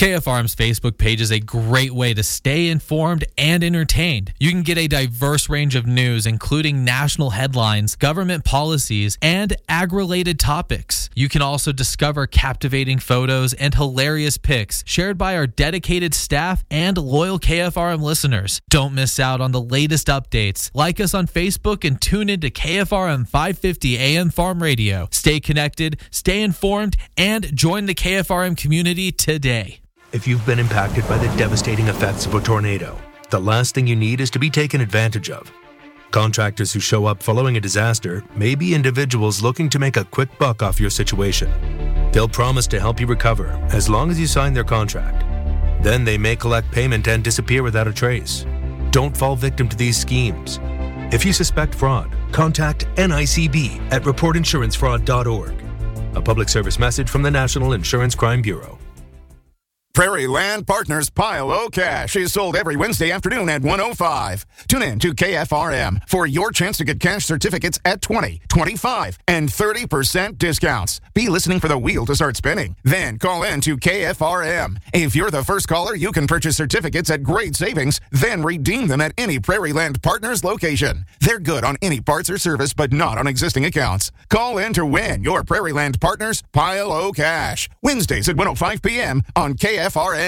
KFRM's Facebook page is a great way to stay informed and entertained. You can get a diverse range of news, including national headlines, government policies, and ag-related topics. You can also discover captivating photos and hilarious pics shared by our dedicated staff and loyal KFRM listeners. Don't miss out on the latest updates. Like us on Facebook and tune into KFRM 550 AM Farm Radio. Stay connected, stay informed, and join the KFRM community today. If you've been impacted by the devastating effects of a tornado, the last thing you need is to be taken advantage of. Contractors who show up following a disaster may be individuals looking to make a quick buck off your situation. They'll promise to help you recover as long as you sign their contract. Then they may collect payment and disappear without a trace. Don't fall victim to these schemes. If you suspect fraud, contact NICB at reportinsurancefraud.org. A public service message from the National Insurance Crime Bureau. Prairie Land Partners Pile O Cash is sold every Wednesday afternoon at 1:05. Tune in to KFRM for your chance to get cash certificates at 20, 25, and 30% discounts. Be listening for the wheel to start spinning. Then call in to KFRM. If you're the first caller, you can purchase certificates at great savings, then redeem them at any Prairie Land Partners location. They're good on any parts or service, but not on existing accounts. Call in to win your Prairie Land Partners Pile O Cash. Wednesdays at 1:05 p.m. on KFRM.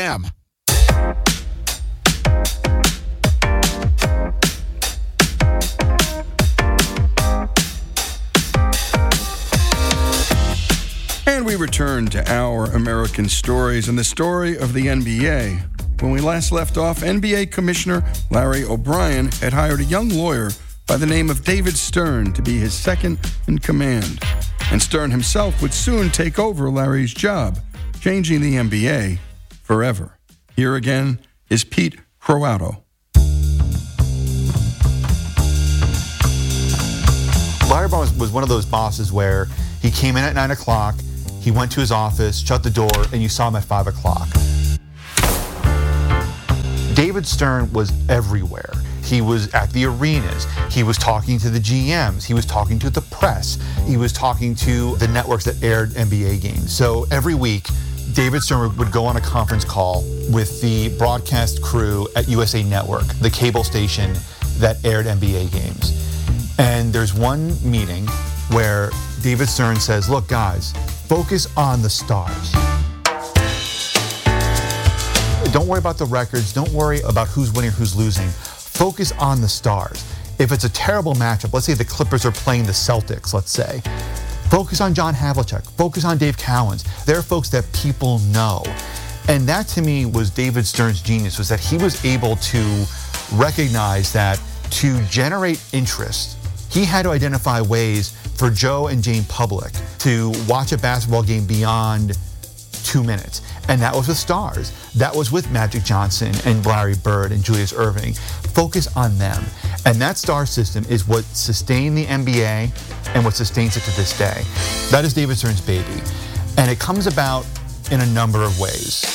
And we return to our American stories and the story of the NBA. When we last left off, NBA Commissioner Larry O'Brien had hired a young lawyer by the name of David Stern to be his second in command. And Stern himself would soon take over Larry's job, changing the NBA forever. Here again is Pete Croatto. Larry O'Brien was one of those bosses where he came in at 9 o'clock, he went to his office, shut the door, and you saw him at 5 o'clock. David Stern was everywhere. He was at the arenas. He was talking to the GMs. He was talking to the press. He was talking to the networks that aired NBA games. So every week, David Stern would go on a conference call with the broadcast crew at USA Network, the cable station that aired NBA games. And there's one meeting where David Stern says, look, guys, focus on the stars. Don't worry about the records. Don't worry about who's winning, who's losing. Focus on the stars. If it's a terrible matchup, let's say the Clippers are playing the Celtics, let's say, focus on John Havlicek. Focus on Dave Cowens. They're folks that people know. And that to me was David Stern's genius, was that he was able to recognize that to generate interest, he had to identify ways for Joe and Jane Public to watch a basketball game beyond 2 minutes. And that was with stars. That was with Magic Johnson and Larry Bird and Julius Erving. Focus on them. And that star system is what sustained the NBA and what sustains it to this day. That is David Stern's baby. And it comes about in a number of ways.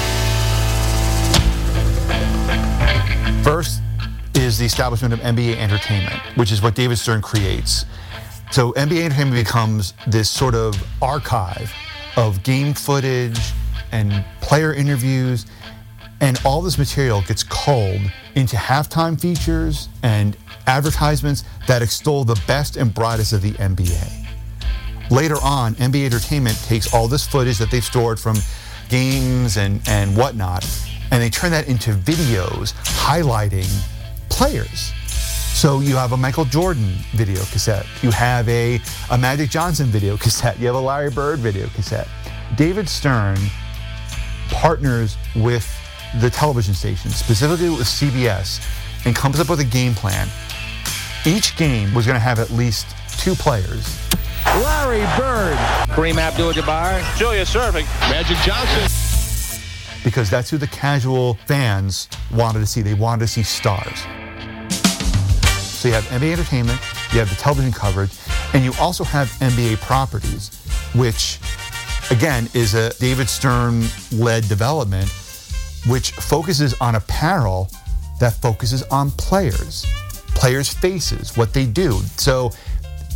First is the establishment of NBA Entertainment, which is what David Stern creates. So NBA Entertainment becomes this sort of archive of game footage and player interviews, and all this material gets culled into halftime features and advertisements that extol the best and brightest of the NBA. Later on, NBA Entertainment takes all this footage that they've stored from games and whatnot, and they turn that into videos highlighting players. So you have a Michael Jordan video cassette. You have a Magic Johnson video cassette. You have a Larry Bird video cassette. David Stern partners with the television station, specifically with CBS, and comes up with a game plan. Each game was going to have at least 2 players. Larry Bird, Kareem Abdul-Jabbar, Julius Erving, Magic Johnson. Because that's who the casual fans wanted to see. They wanted to see stars. So you have NBA Entertainment, you have the television coverage, and you also have NBA Properties, which, again, is a David Stern-led development, which focuses on apparel that focuses on players' faces, what they do. So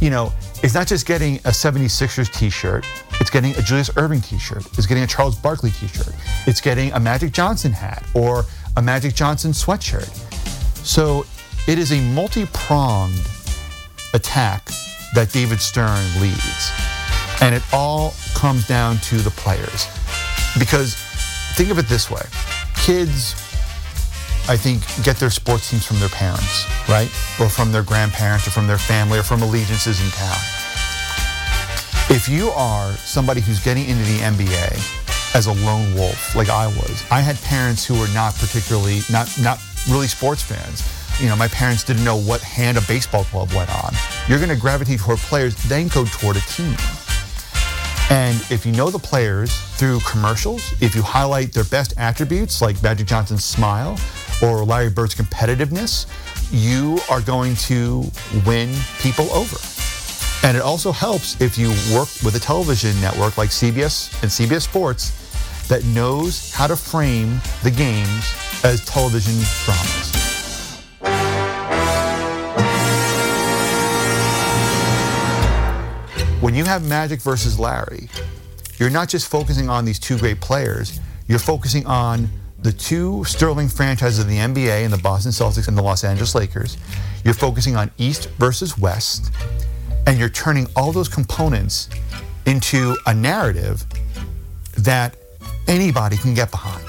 it's not just getting a 76ers t-shirt, it's getting a Julius Erving t-shirt, it's getting a Charles Barkley t-shirt, it's getting a Magic Johnson hat or a Magic Johnson sweatshirt. So it is a multi-pronged attack that David Stern leads. And it all comes down to the players. Because think of it this way. Kids, I think, get their sports teams from their parents, right? Or from their grandparents, or from their family, or from allegiances in town. If you are somebody who's getting into the NBA as a lone wolf, like I was, I had parents who were not really sports fans. My parents didn't know what hand a baseball glove went on. You're going to gravitate toward players, then go toward a team. And if you know the players through commercials, if you highlight their best attributes, like Magic Johnson's smile or Larry Bird's competitiveness, you are going to win people over. And it also helps if you work with a television network like CBS and CBS Sports that knows how to frame the games as television dramas. When you have Magic versus Larry, you're not just focusing on these two great players, you're focusing on the two sterling franchises of the NBA and the Boston Celtics and the Los Angeles Lakers. You're focusing on East versus West, and you're turning all those components into a narrative that anybody can get behind.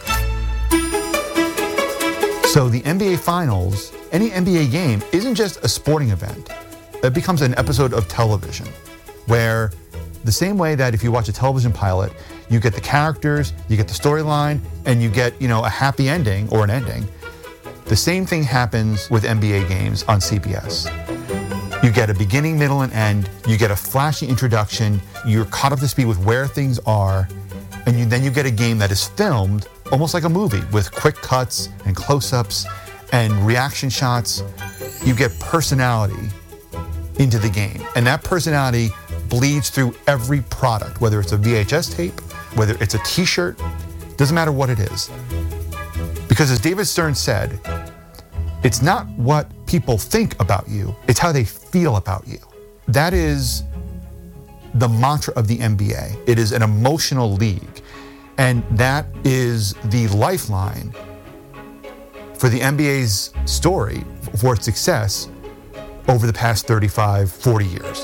So the NBA Finals, any NBA game, isn't just a sporting event. It becomes an episode of television, where the same way that if you watch a television pilot, you get the characters, you get the storyline, and you get, a happy ending or an ending. The same thing happens with NBA games on CBS. You get a beginning, middle, and end. You get a flashy introduction. You're caught up to speed with where things are, and then you get a game that is filmed almost like a movie with quick cuts and close-ups and reaction shots. You get personality into the game, and that personality bleeds through every product, whether it's a VHS tape, whether it's a t-shirt, doesn't matter what it is. Because as David Stern said, it's not what people think about you, it's how they feel about you. That is the mantra of the NBA. It is an emotional league, and that is the lifeline for the NBA's story, for its success over the past 35, 40 years.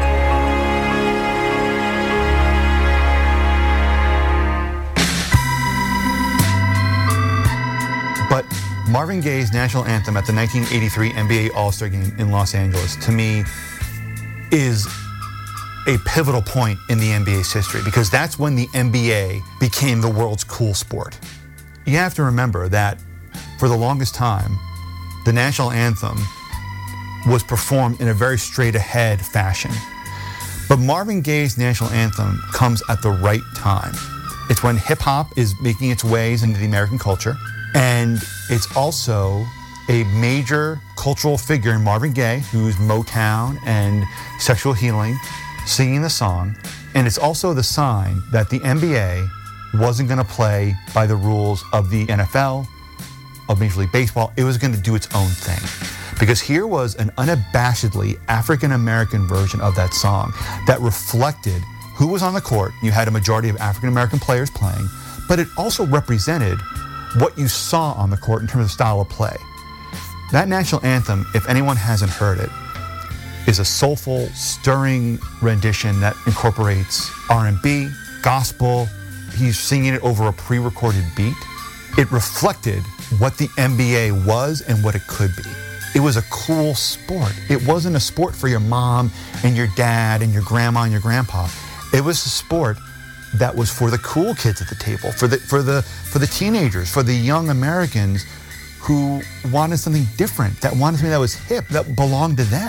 But Marvin Gaye's national anthem at the 1983 NBA All-Star Game in Los Angeles, to me, is a pivotal point in the NBA's history, because that's when the NBA became the world's cool sport. You have to remember that for the longest time, the national anthem was performed in a very straight-ahead fashion. But Marvin Gaye's national anthem comes at the right time. It's when hip-hop is making its ways into the American culture, and it's also a major cultural figure in Marvin Gaye, who's Motown and Sexual Healing, singing the song. And it's also the sign that the NBA wasn't going to play by the rules of the NFL, of Major League Baseball. It was going to do its own thing. Because here was an unabashedly African-American version of that song that reflected who was on the court. You had a majority of African-American players playing, but it also represented what you saw on the court in terms of style of play. That national anthem, if anyone hasn't heard it, is a soulful, stirring rendition that incorporates R&B, gospel. He's singing it over a pre-recorded beat. It reflected what the NBA was and what it could be. It was a cool sport. It wasn't a sport for your mom and your dad and your grandma and your grandpa. It was a sport that was for the cool kids at the table, for the teenagers, for the young Americans who wanted something different, that wanted something that was hip, that belonged to them.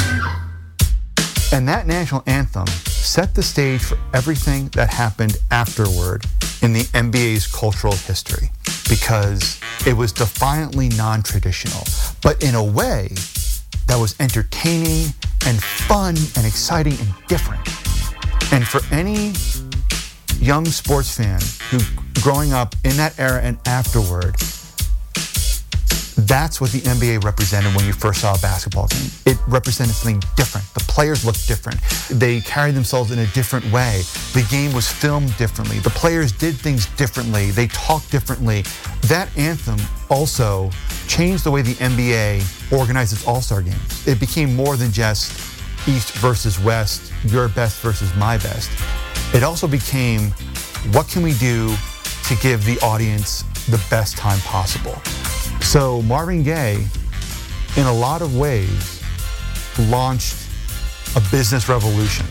And that national anthem set the stage for everything that happened afterward in the NBA's cultural history, because it was defiantly non-traditional, but in a way that was entertaining and fun and exciting and different. And for any young sports fan who growing up in that era and afterward, That's what the NBA represented when you first saw a basketball game. It represented something different. The players looked different. They carried themselves in a different way. The game was filmed differently. The players did things differently. They talked differently. That anthem also changed the way the NBA organized its All-Star games. It became more than just East versus West, your best versus my best. It also became, what can we do to give the audience the best time possible? So Marvin Gaye, in a lot of ways, launched a business revolution.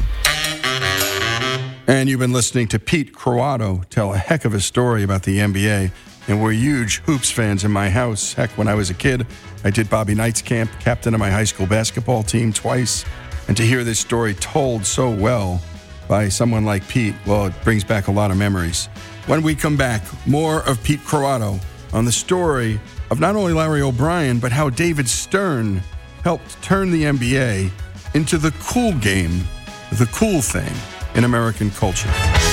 And you've been listening to Pete Croatto tell a heck of a story about the NBA. And we're huge hoops fans in my house. Heck, when I was a kid, I did Bobby Knight's camp, captain of my high school basketball team twice. And to hear this story told so well by someone like Pete, well, it brings back a lot of memories. When we come back, more of Pete Croatto on the story of not only Larry O'Brien, but how David Stern helped turn the NBA into the cool game, the cool thing in American culture.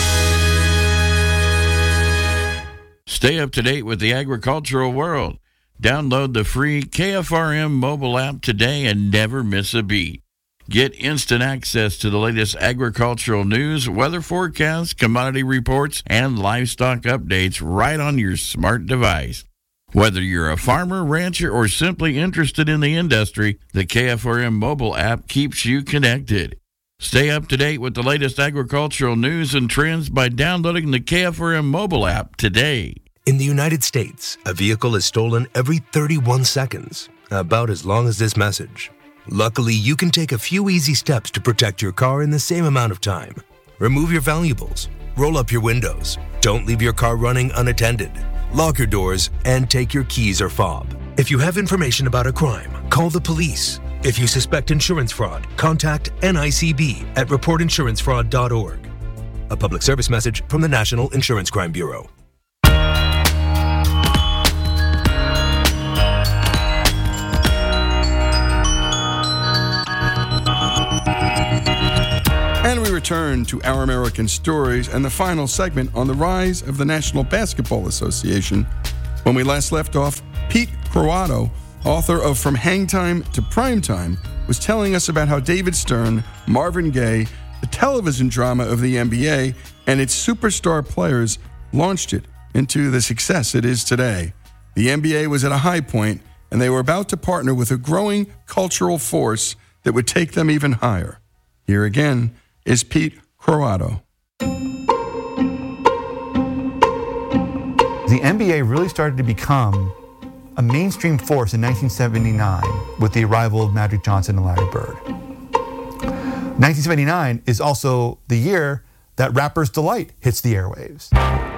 Stay up to date with the agricultural world. Download the free KFRM mobile app today and never miss a beat. Get instant access to the latest agricultural news, weather forecasts, commodity reports, and livestock updates right on your smart device. Whether you're a farmer, rancher, or simply interested in the industry, the KFRM mobile app keeps you connected. Stay up to date with the latest agricultural news and trends by downloading the KFRM mobile app today. In the United States, a vehicle is stolen every 31 seconds, about as long as this message. Luckily, you can take a few easy steps to protect your car in the same amount of time. Remove your valuables, roll up your windows, don't leave your car running unattended, lock your doors, and take your keys or fob. If you have information about a crime, call the police. If you suspect insurance fraud, contact NICB at reportinsurancefraud.org. A public service message from the National Insurance Crime Bureau. And we return to Our American Stories and the final segment on the rise of the National Basketball Association. When we last left off, Pete Croatto, author of From Hangtime to Primetime, was telling us about how David Stern, Marvin Gaye, the television drama of the NBA, and its superstar players launched it into the success it is today. The NBA was at a high point, and they were about to partner with a growing cultural force that would take them even higher. Here again is Pete Croatto. The NBA really started to become a mainstream force in 1979 with the arrival of Magic Johnson and Larry Bird. 1979 is also the year that Rapper's Delight hits the airwaves.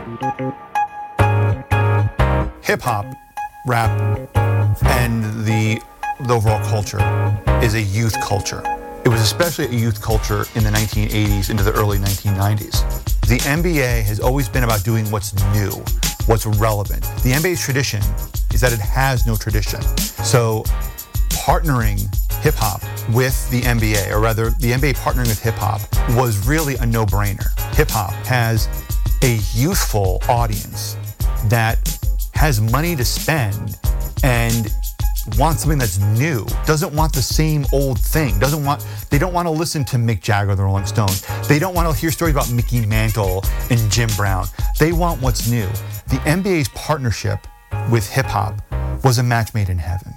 Hip-hop, rap, and the overall culture is a youth culture. It was especially a youth culture in the 1980s into the early 1990s. The NBA has always been about doing what's new, what's relevant. The NBA's tradition is that it has no tradition. So partnering hip-hop with the NBA, or rather the NBA partnering with hip-hop, was really a no-brainer. Hip-hop has a youthful audience that has money to spend and wants something that's new, doesn't want the same old thing, they don't want to listen to Mick Jagger or the Rolling Stones. They don't want to hear stories about Mickey Mantle and Jim Brown. They want what's new. The NBA's partnership with hip-hop was a match made in heaven.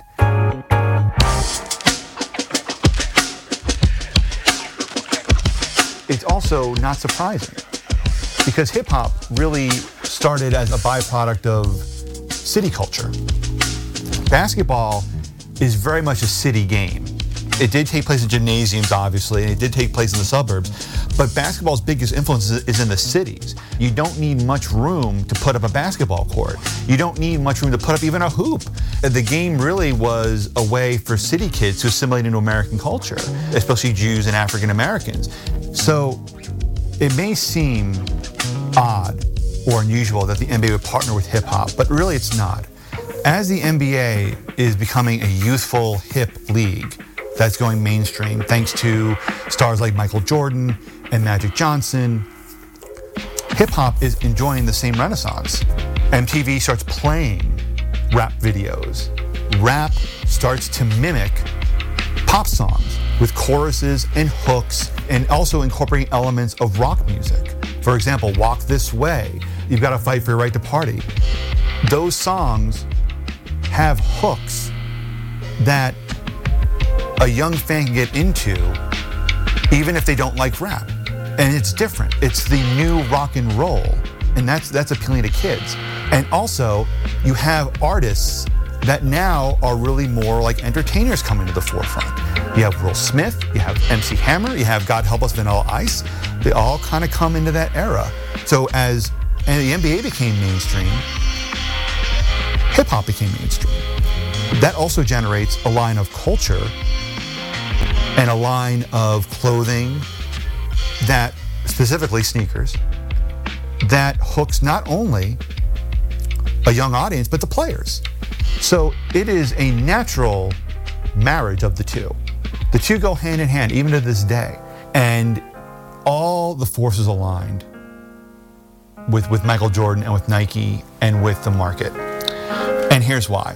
It's also not surprising because hip-hop really started as a byproduct of city culture. Basketball is very much a city game. It did take place in gymnasiums, obviously, and it did take place in the suburbs, but basketball's biggest influence is in the cities. You don't need much room to put up a basketball court. You don't need much room to put up even a hoop. The game really was a way for city kids to assimilate into American culture, especially Jews and African Americans. So it may seem odd or unusual that the NBA would partner with hip hop, but really it's not. As the NBA is becoming a youthful, hip league that's going mainstream, thanks to stars like Michael Jordan and Magic Johnson, hip-hop is enjoying the same renaissance. MTV starts playing rap videos. rap starts to mimic pop songs with choruses and hooks and also incorporating elements of rock music. For example, Walk This Way, You've Got to Fight for Your Right to Party. Those songs have hooks that a young fan can get into even if they don't like rap. And it's different. It's the new rock and roll. And that's appealing to kids. And also, you have artists that now are really more like entertainers coming to the forefront. You have Will Smith, you have MC Hammer, you have, God help us, Vanilla Ice. They all kind of come into that era. So as the NBA became mainstream, hip hop became mainstream. That also generates a line of culture and a line of clothing that, specifically sneakers, that hooks not only a young audience, but the players. So it is a natural marriage of the two. The two go hand in hand, even to this day. And all the forces aligned with Michael Jordan and with Nike and with the market. And here's why.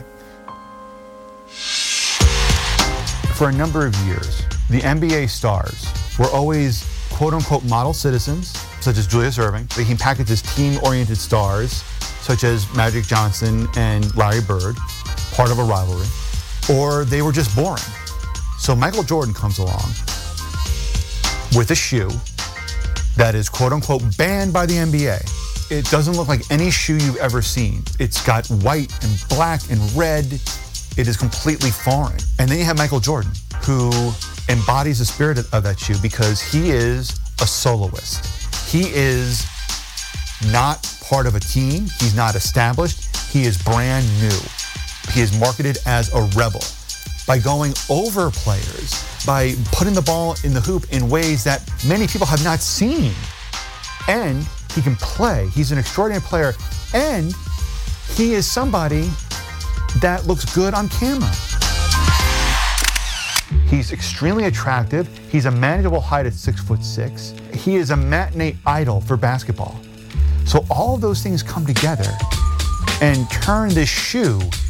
For a number of years, the NBA stars were always quote-unquote model citizens, such as Julius Erving. They can package as team-oriented stars, such as Magic Johnson and Larry Bird, part of a rivalry, or they were just boring. So Michael Jordan comes along with a shoe that is quote-unquote banned by the NBA. It doesn't look like any shoe you've ever seen. It's got white and black and red. It is completely foreign. And then you have Michael Jordan, who embodies the spirit of that shoe because he is a soloist. He is not part of a team. He's not established. He is brand new. He is marketed as a rebel by going over players, by putting the ball in the hoop in ways that many people have not seen. And he can play. He's an extraordinary player. And he is somebody that looks good on camera. He's extremely attractive. He's a manageable height at 6'6". He is a matinee idol for basketball. So all of those things come together and turn this shoe